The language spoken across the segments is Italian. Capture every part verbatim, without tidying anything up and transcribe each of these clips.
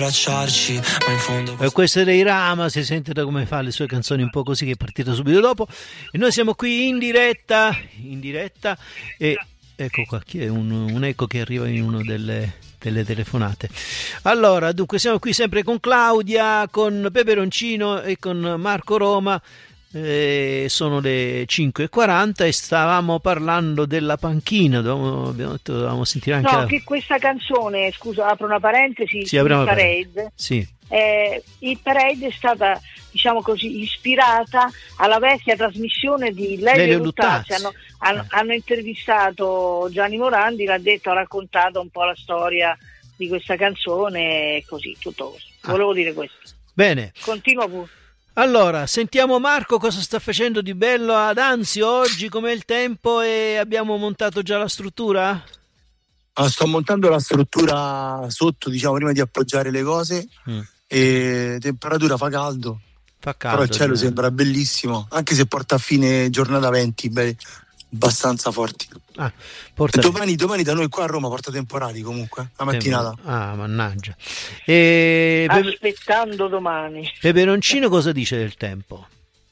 abbracciarci, ma in fondo E questo è dei Rama, si sente da come fa le sue canzoni un po' così, che è partita subito dopo. E noi siamo qui in diretta, in diretta e ecco qua, chi è un, un eco che arriva in una delle, delle telefonate. Allora, dunque siamo qui sempre con Claudia, con Peperoncino e con Marco Roma. Eh, sono le cinque e quaranta e stavamo parlando della panchina. Dovevamo, abbiamo detto, dovevamo sentire anche no, la... che questa canzone, scusa, apro una parentesi, sì, il apriamo la Parade, sì. eh, il Parade è stata, diciamo così, ispirata alla vecchia trasmissione di Lelio, Lelio Luttazzi. Luttazzi. Hanno, hanno, Eh. hanno intervistato Gianni Morandi, l'ha detto, ha raccontato un po' la storia di questa canzone e così, tutto così. Ah. Volevo dire questo. Bene. Continua pure. Allora, sentiamo Marco cosa sta facendo di bello ad Anzio oggi, com'è il tempo, e abbiamo montato già la struttura? Ah, sto montando la struttura sotto, diciamo, prima di appoggiare le cose. Mm. E temperatura fa caldo. Fa caldo. Però il cielo eh. sembra bellissimo, anche se porta a fine giornata venti, beh, abbastanza forti. Ah, porta... domani, domani da noi qua a Roma porta temporali comunque, la mattinata. Ah, mannaggia. E... Aspettando domani. Peperoncino cosa dice del tempo?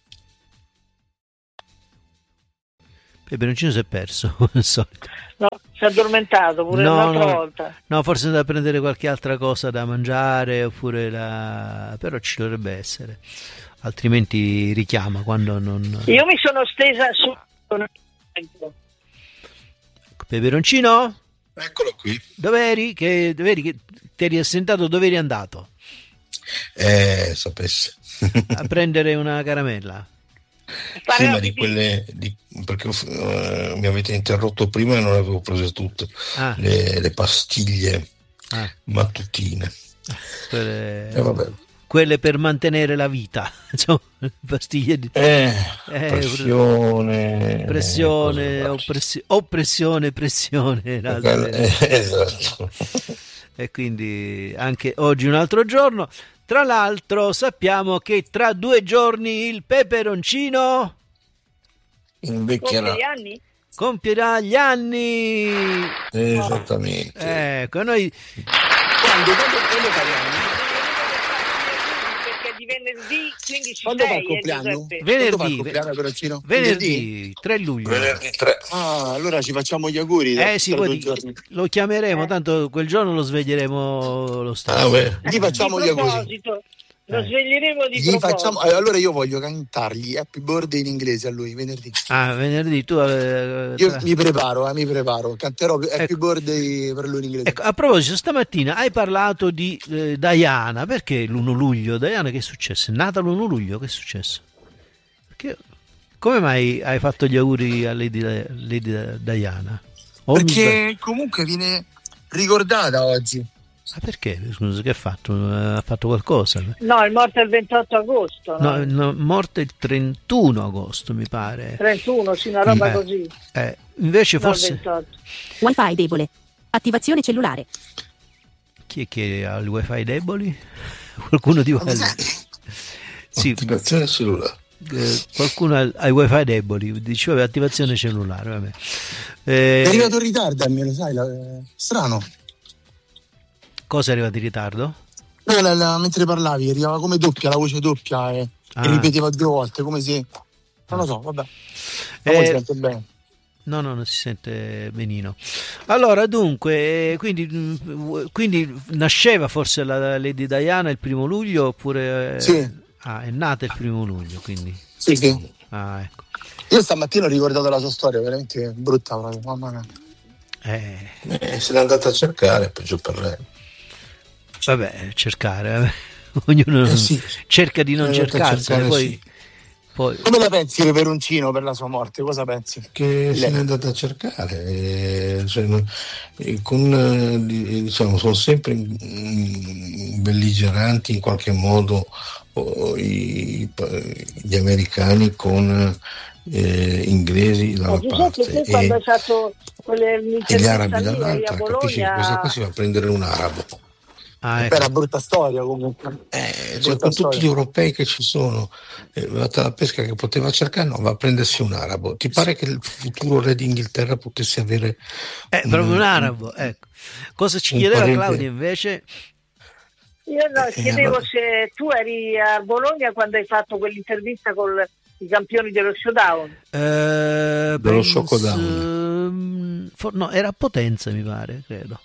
Peperoncino si è perso, al solito. No, si è addormentato pure no, un'altra no, volta. No, forse da prendere qualche altra cosa da mangiare, oppure la... però ci dovrebbe essere. Altrimenti richiama quando non... Io mi sono stesa su... Peperoncino? Eccolo qui. Dov'eri? Che, dov'eri? Che ti eri assentato? Dove eri andato? Eh, sapesse. A prendere una caramella? Sì, ma di quelle... Di, perché uh, mi avete interrotto prima e non le avevo prese tutte. Ah. Le, le pastiglie ah. mattutine. Quelle... Eh, vabbè. Quelle per mantenere la vita, insomma, pastiglie di eh, eh, pressione, pressione, oppressio, oppressione, pressione, eh, esatto. E quindi anche oggi un altro giorno. Tra l'altro sappiamo che tra due giorni il Peperoncino invecchierà. Compie gli anni? Compierà gli anni. Esattamente. Ecco, noi quando, quando, quando fa gli anni? Venerdì quindici quando fa il eh, compleanno? Venerdì, venerdì, venerdì tre luglio. Venerdì tre. Ah, allora ci facciamo gli auguri. Eh sì, poi lo chiameremo, tanto quel giorno lo sveglieremo lo stesso. Ah, beh. Gli facciamo di gli auguri. Lo eh. sveglieremo di Gli facciamo, eh, allora io voglio cantargli Happy Birthday in inglese a lui venerdì. Ah, venerdì tu eh, io mi preparo, eh, mi preparo, canterò Happy ecco. Birthday per lui in inglese. Ecco, a proposito, stamattina hai parlato di eh, Diana, perché l'primo luglio? Diana, che è successo? È nata l'primo luglio, che è successo? Perché, come mai hai fatto gli auguri a Lady, Lady Diana? O perché comunque viene ricordata oggi. Ma perché? Scusa, che ha fatto? Ha fatto qualcosa? No, è morta il ventotto agosto. No, no, no morta il trentuno agosto, mi pare. trentuno, sì, una roba eh, così. Eh, invece no, forse... ventotto. Wi-Fi debole. Attivazione cellulare. Chi è che ha il wifi deboli? Qualcuno di voi? Sì. Attivazione cellulare. Eh, qualcuno ha, ha i wifi deboli, diceva attivazione cellulare. Vabbè. Eh, è arrivato in ritardo, me lo sai, la... strano. Cosa è arrivato in ritardo? No, la, la, mentre parlavi arrivava come doppia, la voce doppia e, ah. e ripeteva due volte, come se... non lo so, vabbè. Ma eh, si sente bene. No, no, non si sente benino. Allora, dunque, quindi, quindi nasceva forse la Lady Diana il primo luglio oppure... Sì. Ah, è nata il primo luglio, quindi... Sì, sì. Ah, ecco. Io stamattina ho ricordato la sua storia, veramente brutta proprio, mamma mia. Eh. Eh, se l'è andata a cercare, peggio per lei. Vabbè, cercare, vabbè. Ognuno eh sì. cerca di non cercarsene, poi, sì. poi... Come la pensi Peperoncino per la sua morte? Cosa pensi? Che se n'è andata a cercare, eh, cioè, eh, con, eh, diciamo, sono sempre belligeranti in qualche modo oh, i, gli americani con eh, inglesi da una parte e, quando è stato e gli arabi dall'altra, capisci che questa qua si va a prendere un arabo. Ah, ecco. È una brutta storia comunque. Eh, cioè, con storia. Tutti gli europei che ci sono, eh, la pesca che poteva cercare, no, va a prendersi un arabo. Ti pare che il futuro re d'Inghilterra potesse avere eh, un, proprio un arabo? Ecco. Cosa ci chiedeva parente... Claudia invece? Io no, chiedevo se tu eri a Bologna quando hai fatto quell'intervista con i campioni dello showdown. Eh, dello showdown. Uh, no, era a Potenza, mi pare, credo.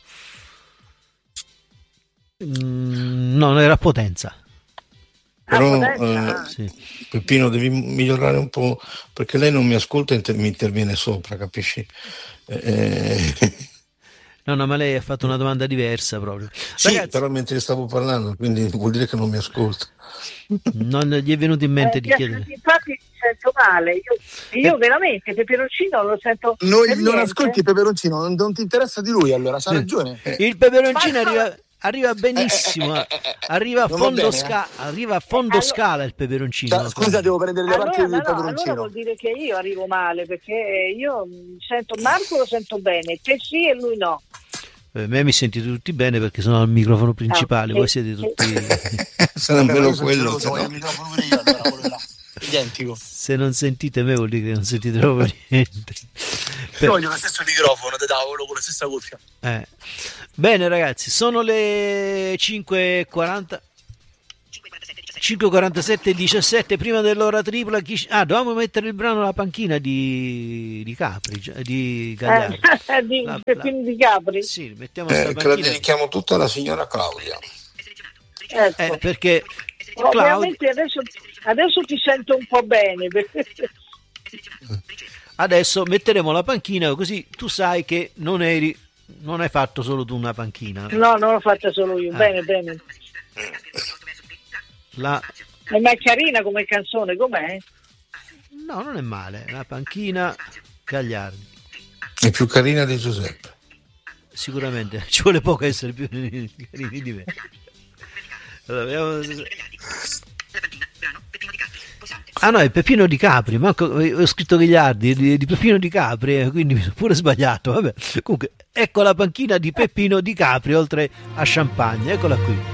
Mm, no, era a Potenza. Però ah, eh, sì. Peppino, devi migliorare un po', perché lei non mi ascolta e inter- mi interviene sopra, capisci? Eh, no no ma lei ha fatto una domanda diversa proprio. Sì, Ragazzi, però mentre stavo parlando, quindi vuol dire che non mi ascolta. Non gli è venuto in mente eh, di chiedere. Infatti mi sento male, io, io eh. veramente peperoncino lo sento. Non, non ascolti il peperoncino, non, non ti interessa di lui, allora c'ha ragione. Il peperoncino arriva arriva benissimo, eh, eh, eh, arriva a fondo, bene, sca- eh? arriva a fondo eh, scala allora, il peperoncino. Cioè, scusa, devo prendere le parti allora, del no, peperoncino. Allora vuol dire che io arrivo male, perché io sento Marco lo sento bene, te sì e lui no. A me mi sentite tutti bene perché sono al microfono principale, ah, voi siete tutti. Sarà meno quello. Se il microfono pure io, allora quello là. Identico. Se non sentite me vuol dire che non sentite proprio niente. Per... Io voglio lo stesso microfono, te davo con la stessa cuffia. Eh. Bene ragazzi, sono le cinque e quaranta. cinque e quarantasette e diciassette, prima dell'ora tripla. Chi... Ah, dovevamo mettere il brano alla panchina di, di Capri, di Gagliardi. Eh, di, la, la... di Capri. Sì, mettiamo eh, sta che panchina. la dedichiamo tutta alla signora Claudia. Ecco. Eh, perché ovviamente adesso, adesso ti sento un po' bene. Perché... Adesso metteremo la panchina così tu sai che non eri, non hai fatto solo tu una panchina. No, non l'ho fatta solo io. Ah. Bene, bene. La... È mai carina come canzone, com'è? No, non è male. La panchina Gagliardi. È più carina di Giuseppe. Sicuramente, ci vuole poco essere più carini di me. Allora, vediamo... Ah no, è Peppino Di Capri, ma ho scritto Gagliardi di, di Peppino Di Capri, eh, quindi mi sono pure sbagliato. Vabbè. Comunque, ecco la panchina di Peppino Di Capri oltre a Champagne, eccola qui.